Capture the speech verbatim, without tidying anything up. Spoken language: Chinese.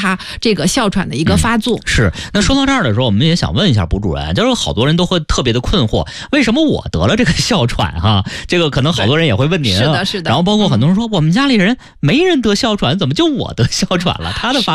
他这个哮喘的一个发作。 嗯、是。那说到这儿的时候，我们也想问一下卜主任，就是好多人都会特别的困惑，为什么我得了这个哮喘哈？这个可能好多人也会问您、啊。 是的，是的。 然后包括很多人说，嗯、我们家里人没人得哮喘，怎么就我得哮喘了？他的发